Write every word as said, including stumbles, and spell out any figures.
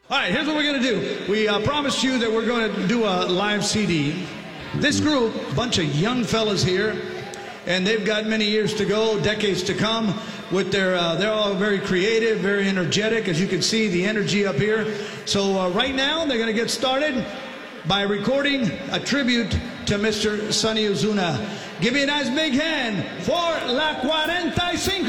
All right, here's what we're going to do. We uh, promised you that we're going to do a live C D. This group, a bunch of young fellas here, and they've got many years to go, decades to come. With their, uh, they're all very creative, very energetic, as you can see the energy up here. So uh, right now, they're going to get started by recording a tribute to Mister Sonny Ozuna. Give me a nice big hand for La cuarenta y cinco.